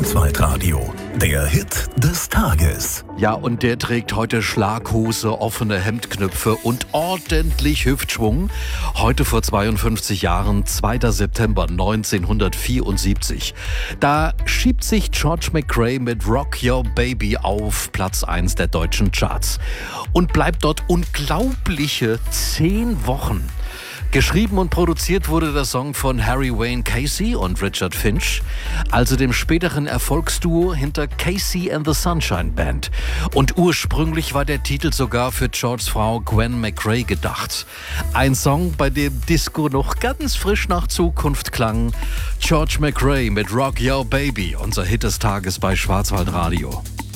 Schwarzwaldradio. Der Hit des Tages. Ja, und der trägt heute Schlaghose, offene Hemdknöpfe und ordentlich Hüftschwung. Heute vor 52 Jahren, 2. September 1974. Da schiebt sich George McRae mit Rock Your Baby auf Platz 1 der deutschen Charts und bleibt dort unglaubliche 10 Wochen. Geschrieben und produziert wurde der Song von Harry Wayne Casey und Richard Finch, also dem späteren Erfolgsduo hinter Casey and the Sunshine Band. Und ursprünglich war der Titel sogar für Georges Frau Gwen McRae gedacht. Ein Song, bei dem Disco noch ganz frisch nach Zukunft klang. George McRae mit Rock Your Baby, unser Hit des Tages bei Schwarzwaldradio.